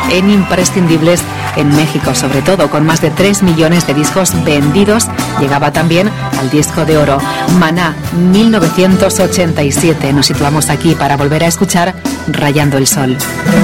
en imprescindibles en México, sobre todo con más de 3 millones de discos vendidos. Llegaba también al disco de oro. Maná, 1987. Nos situamos aquí para volver a escuchar Rayando el Sol.